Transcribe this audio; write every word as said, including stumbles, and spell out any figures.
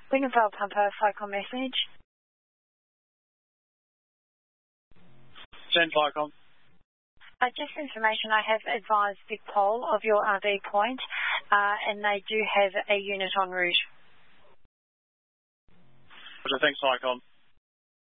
Wingenvale Pumper, Flycom message. Send Flycom. Uh, just information, I have advised Vic Pole of your R V point, uh, and they do have a unit en route. So thanks, Flycom.